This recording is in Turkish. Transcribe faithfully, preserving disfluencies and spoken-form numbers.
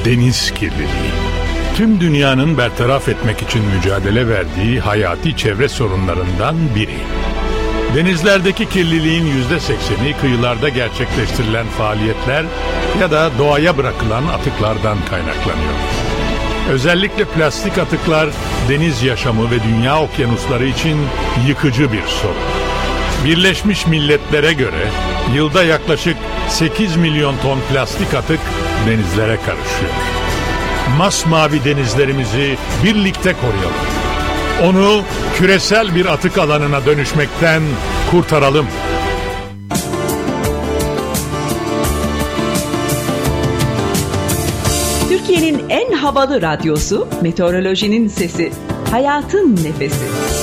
Deniz kirliliği. Tüm dünyanın bertaraf etmek için mücadele verdiği hayati çevre sorunlarından biri. Denizlerdeki kirliliğin yüzde sekseni kıyılarda gerçekleştirilen faaliyetler ya da doğaya bırakılan atıklardan kaynaklanıyor. Özellikle plastik atıklar deniz yaşamı ve dünya okyanusları için yıkıcı bir sorun. Birleşmiş Milletler'e göre yılda yaklaşık sekiz milyon ton plastik atık denizlere karışıyor. Masmavi denizlerimizi birlikte koruyalım. Onu küresel bir atık alanına dönüşmekten kurtaralım. Türkiye'nin en havalı radyosu, meteorolojinin sesi, hayatın nefesi.